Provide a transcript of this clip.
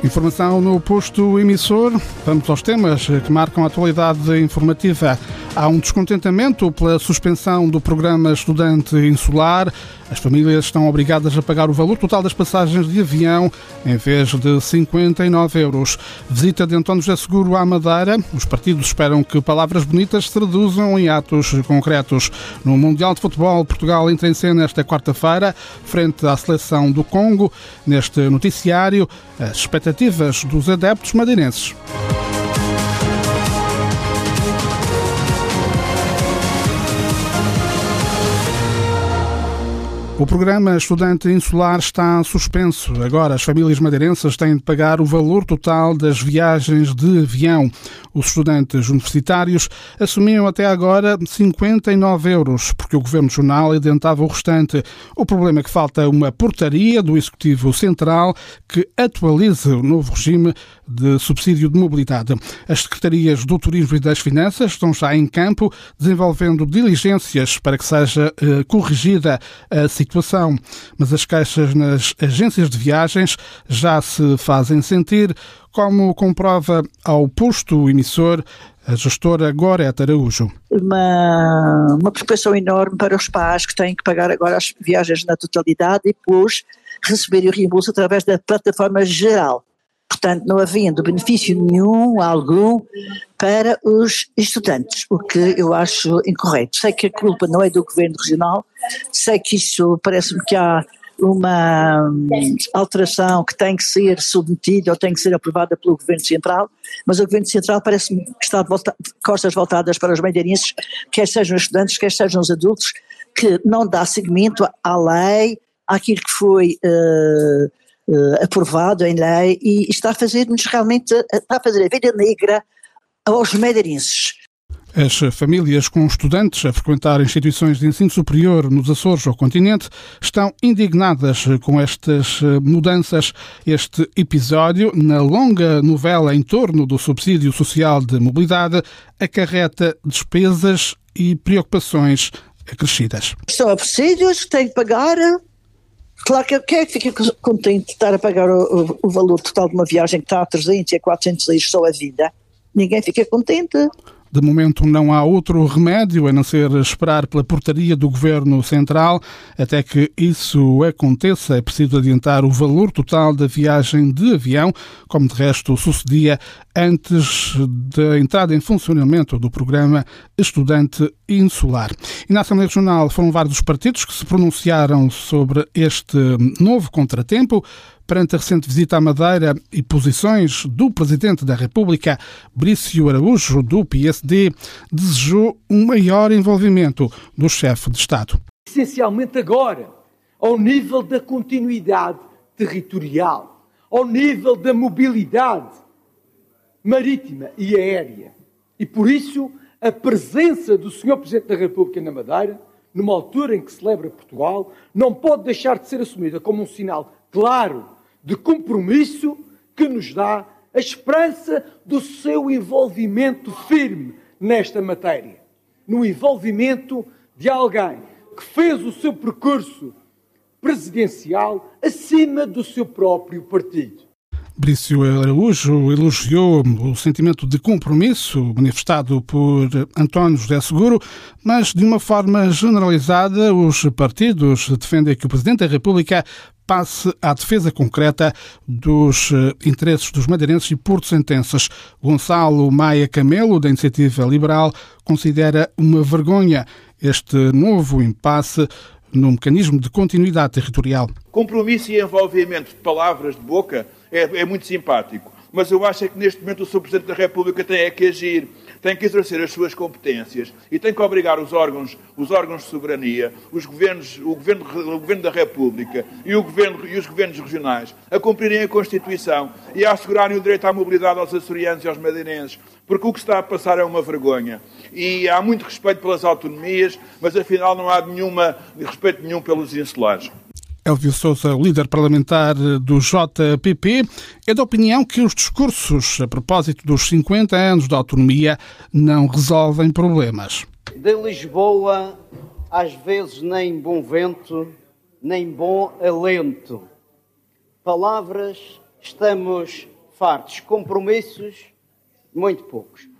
Informação no posto emissor. Vamos aos temas que marcam a atualidade informativa. Há um descontentamento pela suspensão do programa Estudante Insular. As famílias estão obrigadas a pagar o valor total das passagens de avião em vez de 59 euros. Visita de António José Seguro à Madeira. Os partidos esperam que palavras bonitas se traduzam em atos concretos. No Mundial de Futebol, Portugal entra em cena esta quarta-feira, frente à seleção do Congo. Neste noticiário, as expectativas dos adeptos madeirenses. O programa Estudante Insular está suspenso. Agora as famílias madeirenses têm de pagar o valor total das viagens de avião. Os estudantes universitários assumiam até agora 59 euros, porque o Governo Regional adiantava o restante. O problema é que falta uma portaria do Executivo Central que atualize o novo regime de subsídio de mobilidade. As Secretarias do Turismo e das Finanças estão já em campo, desenvolvendo diligências para que seja corrigida a situação. Mas as queixas nas agências de viagens já se fazem sentir, como comprova ao posto emissor a gestora Gorete Araújo. Uma preocupação enorme para os pais que têm que pagar agora as viagens na totalidade e depois receberem o reembolso através da plataforma geral. Portanto, não havendo benefício nenhum, algum, para os estudantes, o que eu acho incorreto. Sei que a culpa não é do Governo Regional, sei que isso parece-me que há uma alteração que tem que ser submetida ou tem que ser aprovada pelo Governo Central, mas o Governo Central parece-me que está de costas voltadas para os madeirenses, quer sejam os estudantes, quer sejam os adultos, que não dá seguimento à lei, àquilo que foi aprovado em lei e está a fazer-nos realmente, está a fazer a vida negra aos madeirenses. As famílias com estudantes a frequentar instituições de ensino superior nos Açores ou continente estão indignadas com estas mudanças. Este episódio, na longa novela em torno do subsídio social de mobilidade, acarreta despesas e preocupações acrescidas. São subsídios que têm que pagar. Claro que quem é que fica contente de estar a pagar o valor total de uma viagem que está a 300 e a 400 euros só a vida? Ninguém fica contente. De momento não há outro remédio a não ser esperar pela portaria do Governo Central. Até que isso aconteça, é preciso adiantar o valor total da viagem de avião, como de resto sucedia antes da entrada em funcionamento do programa Estudante Insular. E na Assembleia Regional foram vários os partidos que se pronunciaram sobre este novo contratempo. Perante a recente visita à Madeira e posições do Presidente da República, Brício Araújo, do PSD, desejou um maior envolvimento do chefe de Estado. Essencialmente agora, ao nível da continuidade territorial, ao nível da mobilidade marítima e aérea. E por isso, a presença do Sr. Presidente da República na Madeira, numa altura em que celebra Portugal, não pode deixar de ser assumida como um sinal claro de compromisso que nos dá a esperança do seu envolvimento firme nesta matéria. No envolvimento de alguém que fez o seu percurso presidencial acima do seu próprio partido. Brício Araújo elogiou o sentimento de compromisso manifestado por António José Seguro, mas de uma forma generalizada os partidos defendem que o Presidente da República passe à defesa concreta dos interesses dos madeirenses e porto-sentenses. Gonçalo Maia Camelo, da Iniciativa Liberal, considera uma vergonha este novo impasse no mecanismo de continuidade territorial. Compromisso e envolvimento de palavras de boca é muito simpático, mas eu acho que neste momento o Sr. Presidente da República tem que agir, tem que exercer as suas competências e tem que obrigar os órgãos de soberania, o Governo da República e os governos regionais a cumprirem a Constituição e a assegurarem o direito à mobilidade aos açorianos e aos madeirenses, porque o que está a passar é uma vergonha. E há muito respeito pelas autonomias, mas afinal não há respeito nenhum pelos insulares. Elvio Sousa, líder parlamentar do JPP, é da opinião que os discursos a propósito dos 50 anos de autonomia não resolvem problemas. De Lisboa, às vezes nem bom vento, nem bom alento. Palavras estamos fartos compromissos, muito poucos.